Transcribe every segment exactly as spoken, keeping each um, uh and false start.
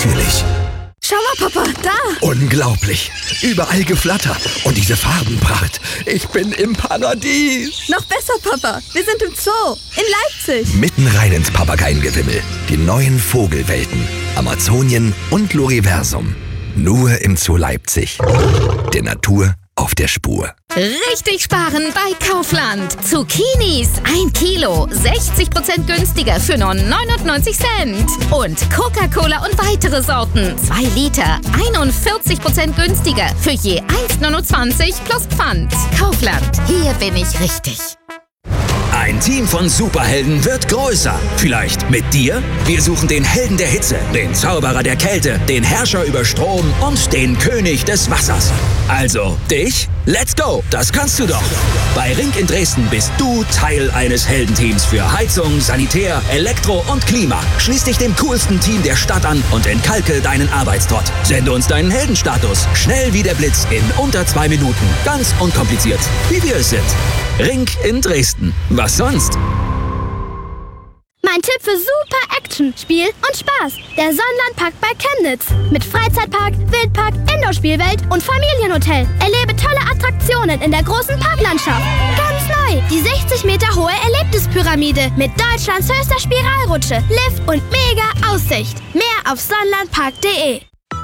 natürlich. Schau mal, Papa, da! Unglaublich! Überall Geflatter und diese Farbenpracht. Ich bin im Paradies! Noch besser, Papa, wir sind im Zoo, in Leipzig. Mitten rein ins Papageiengewimmel. Die neuen Vogelwelten, Amazonien und Loriversum. Nur im Zoo Leipzig. Der Natur auf der Spur. Richtig sparen bei Kaufland. Zucchinis ein Kilo, sechzig Prozent günstiger für nur neunundneunzig Cent. Und Coca-Cola und weitere Sorten, zwei Liter, einundvierzig Prozent günstiger für je eins neunundzwanzig plus Pfand. Kaufland, hier bin ich richtig. Ein Team von Superhelden wird größer. Vielleicht mit dir? Wir suchen den Helden der Hitze, den Zauberer der Kälte, den Herrscher über Strom und den König des Wassers. Also, dich? Let's go! Das kannst du doch! Bei Rink in Dresden bist du Teil eines Heldenteams für Heizung, Sanitär, Elektro und Klima. Schließ dich dem coolsten Team der Stadt an und entkalke deinen Arbeitstrott. Sende uns deinen Heldenstatus. Schnell wie der Blitz in unter zwei Minuten. Ganz unkompliziert, wie wir es sind. Rink in Dresden. Was sonst? Mein Tipp für super Action, Spiel und Spaß. Der Sonnenlandpark bei Chemnitz. Mit Freizeitpark, Wildpark, Indoor-Spielwelt und Familienhotel. Erlebe tolle Attraktionen in der großen Parklandschaft. Ganz neu, die sechzig Meter hohe Erlebnispyramide mit Deutschlands höchster Spiralrutsche, Lift und mega Aussicht. Mehr auf sonnenlandpark punkt de.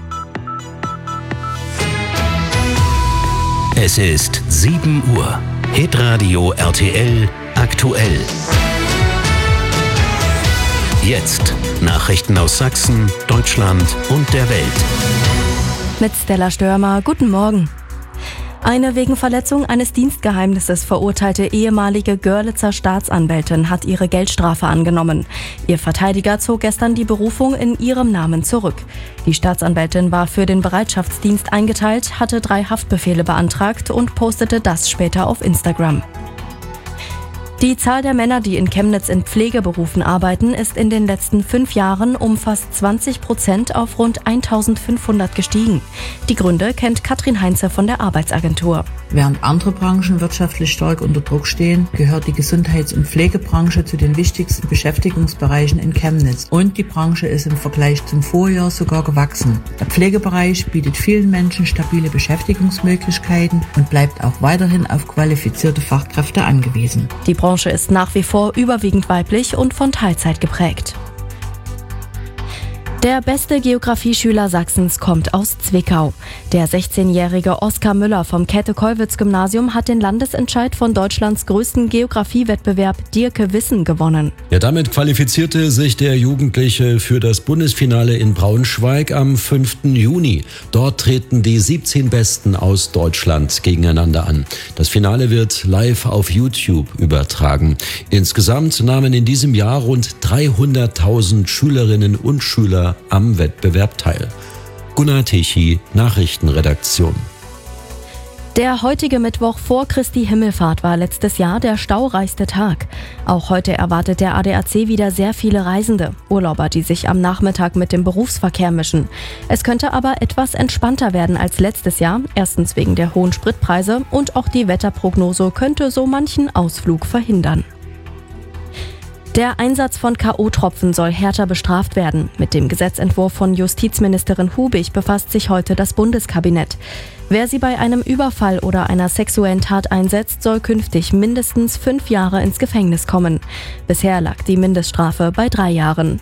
Es ist sieben Uhr. Hitradio R T L aktuell. Jetzt Nachrichten aus Sachsen, Deutschland und der Welt. Mit Stella Störmer, guten Morgen. Eine wegen Verletzung eines Dienstgeheimnisses verurteilte ehemalige Görlitzer Staatsanwältin hat ihre Geldstrafe angenommen. Ihr Verteidiger zog gestern die Berufung in ihrem Namen zurück. Die Staatsanwältin war für den Bereitschaftsdienst eingeteilt, hatte drei Haftbefehle beantragt und postete das später auf Instagram. Die Zahl der Männer, die in Chemnitz in Pflegeberufen arbeiten, ist in den letzten fünf Jahren um fast zwanzig Prozent auf rund eintausendfünfhundert gestiegen. Die Gründe kennt Katrin Heinze von der Arbeitsagentur. Während andere Branchen wirtschaftlich stark unter Druck stehen, gehört die Gesundheits- und Pflegebranche zu den wichtigsten Beschäftigungsbereichen in Chemnitz. Und die Branche ist im Vergleich zum Vorjahr sogar gewachsen. Der Pflegebereich bietet vielen Menschen stabile Beschäftigungsmöglichkeiten und bleibt auch weiterhin auf qualifizierte Fachkräfte angewiesen. Die Branche ist nach wie vor überwiegend weiblich und von Teilzeit geprägt. Der beste Geografieschüler Sachsens kommt aus Zwickau. Der sechzehnjährige Oskar Müller vom Käthe-Kollwitz-Gymnasium hat den Landesentscheid von Deutschlands größten Geografiewettbewerb Dirke Wissen gewonnen. Ja, damit qualifizierte sich der Jugendliche für das Bundesfinale in Braunschweig am fünften Juni. Dort treten die siebzehn Besten aus Deutschland gegeneinander an. Das Finale wird live auf YouTube übertragen. Insgesamt nahmen in diesem Jahr rund dreihunderttausend Schülerinnen und Schüler am Wettbewerb teil. Gunnar Tichy, Nachrichtenredaktion. Der heutige Mittwoch vor Christi Himmelfahrt war letztes Jahr der staureichste Tag. Auch heute erwartet der A D A C wieder sehr viele Reisende, Urlauber, die sich am Nachmittag mit dem Berufsverkehr mischen. Es könnte aber etwas entspannter werden als letztes Jahr, erstens wegen der hohen Spritpreise und auch die Wetterprognose könnte so manchen Ausflug verhindern. Der Einsatz von K O-Tropfen soll härter bestraft werden. Mit dem Gesetzentwurf von Justizministerin Hubig befasst sich heute das Bundeskabinett. Wer sie bei einem Überfall oder einer sexuellen Tat einsetzt, soll künftig mindestens fünf Jahre ins Gefängnis kommen. Bisher lag die Mindeststrafe bei drei Jahren.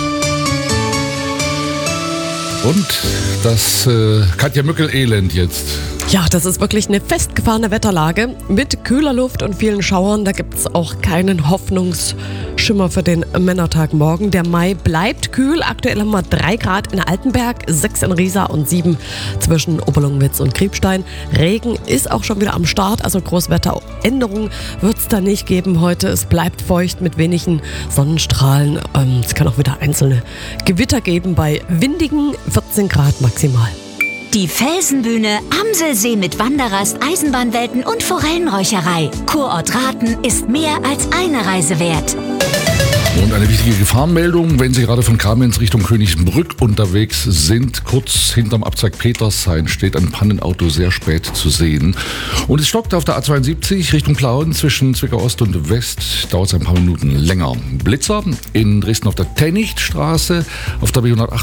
Und das äh, Katja Mückel-Elend jetzt. Ja, das ist wirklich eine festgefahrene Wetterlage mit kühler Luft und vielen Schauern. Da gibt es auch keinen Hoffnungsschimmer für den Männertag morgen. Der Mai bleibt kühl. Aktuell haben wir drei Grad in Altenberg, sechs in Riesa und sieben zwischen Oberlungwitz und Kriebstein. Regen ist auch schon wieder am Start, also Großwetteränderungen wird es da nicht geben heute. Es bleibt feucht mit wenigen Sonnenstrahlen. Es kann auch wieder einzelne Gewitter geben bei windigen vierzehn Grad maximal. Die Felsenbühne, Amselsee mit Wanderrast, Eisenbahnwelten und Forellenräucherei. Kurort Rathen ist mehr als eine Reise wert. Und eine wichtige Gefahrenmeldung, wenn Sie gerade von Kamenz Richtung Königsbrück unterwegs sind, kurz hinterm Abzweig Petershain steht ein Pannenauto sehr spät zu sehen. Und es stockt auf der A zweiundsiebzig Richtung Plauen zwischen Zwickau Ost und West, dauert es ein paar Minuten länger. Blitzer in Dresden auf der Tennichtstraße, auf der B hundertacht